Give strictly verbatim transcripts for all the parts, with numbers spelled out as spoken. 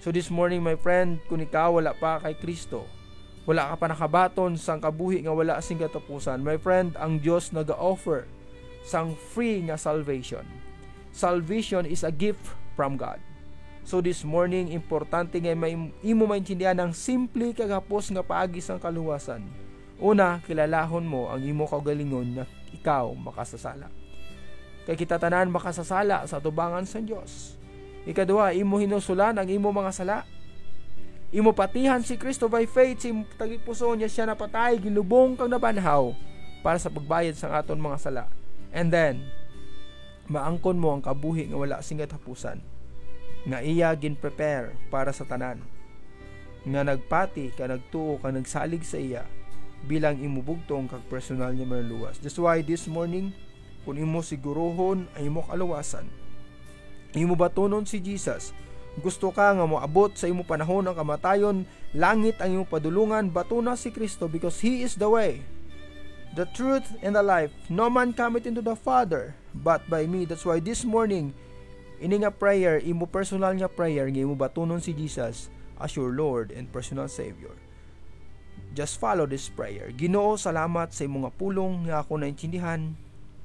So this morning, my friend, kung ikaw wala pa kay Kristo, wala ka pa nakabaton sang kabuhi nga wala sing katapusan, my friend, ang Dios naga-offer sang free nga salvation. Salvation is a gift from God. So this morning, importante nga may imo maintindihan ang simple kagapos nga paagi sang kaluwasan. Una, kilalahon mo ang imo kaugalingon na ikaw makasasala. Kay kita tanan makasasala sa tubangan sa Dios. Ikaduha, imo hinusulan ang imo mga sala. Imo patihan si Kristo by faith, si tagipuso niya siya napatay, gilubong kang nabanhaw para sa pagbayad sang aton mga sala. And then, maangkon mo ang kabuhi nga wala sing katapusan, nga iya gin-prepare para sa tanan, nga nagpati ka, nagtuo ka, nagsalig sa iya bilang imubugtong kag personal niya manluwas. That's why this morning, kung imo sigurohon ay imo kaluwasan, imo batunon si Jesus, gusto ka nga moabot sa imo panahon ang kamatayon, langit ang imo padulungan, batuna si Kristo because He is the way, the truth, and the life. No man cometh into the Father but by me. That's why this morning, ini nga prayer, imo personal nga prayer, nga imo batunon si Jesus as your Lord and personal Savior. Just follow this prayer. Ginoo, salamat sa imo nga pulong nga ako naintindihan,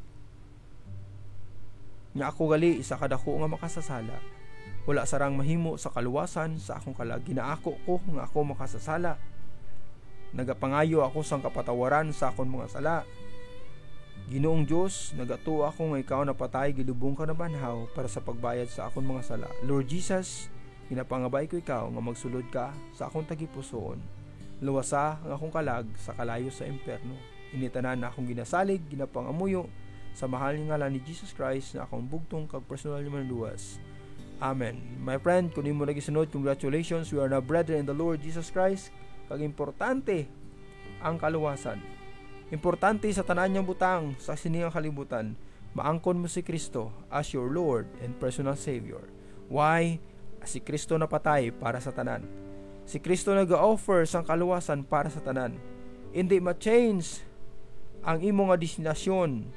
nga ako gali isa kadako nga makasasala. Wala sarang mahimo sa kaluwasan sa akong kalag. Ginaako ko nga ako makasasala. Nagapangayo ako sang kapatawaran sa akong mga sala. Ginoong Diyos, nagatuo ako nga ikaw napatay, gilubong ka na banhaw para sa pagbayad sa akong mga sala. Lord Jesus, ginapangabay ko ikaw nga magsulod ka sa akong tagipusoon. Luwasa ang akong kalag sa kalayo sa impyerno. Initanan na akong ginasalig, ginapangamuyo sa mahal nga ngalan ni Jesus Christ na akong bugtong kag personal nga manluwas. Amen. My friend, kung imo nagisunod, congratulations, we are now brethren in the Lord Jesus Christ. Kag importante ang kaluwasan. Importante sa tanan niyang butang sa siningang kalibutan, maangkon mo si Kristo as your Lord and personal Savior. Why? Si Kristo napatay para sa tanan. Si Kristo nag-offer sang kaluwasan para sa tanan. Hindi ma-change ang imo nga destinasyon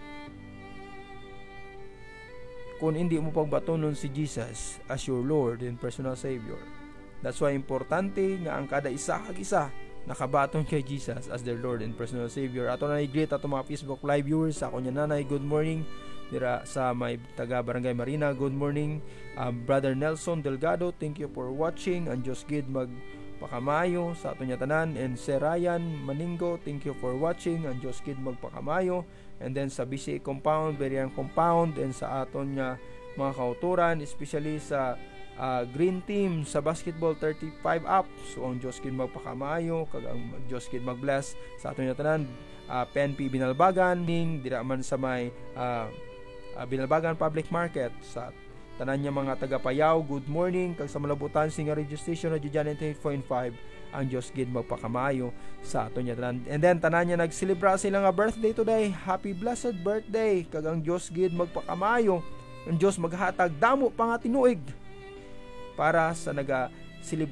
kung hindi mo pagbatonon si Jesus as your Lord and personal Savior. That's why importante nga ang kada isa kag isa nakabaton kay Jesus as their Lord and personal Savior. Ato na i-greet ato mga Facebook live viewers. Ako niya nanay, good morning. Dira sa may taga Barangay Marina, good morning. um, Brother Nelson Delgado, thank you for watching. Ang Diyos gid magpakamayo sa ato niya tanan. And si Ryan Maningo, thank you for watching. Ang Diyos gid magpakamayo. And then sa B C A Compound, Berian Compound, and sa aton nga mga kauturan, especially sa uh, Green Team sa basketball thirty-five up. So ang Diyos gid magpakamayo, kag ang Diyos gid mag-bless sa aton nga tanan. uh, P N P Binalbagan, ning dira man sa may uh, uh, Binalbagan Public Market, sa tanan niya mga taga Payaw, good morning. Kag sa malabutan singa radio station na ninety-eight point five, ang Diyos gid magpakamayo sa aton niya tanan. And then tanan niya nagselebra sila nga birthday today. Happy blessed birthday. Kag ang Diyos gid magpakamayo. Ang Diyos maghatag damo pa nga tinuig para sa naga celebrate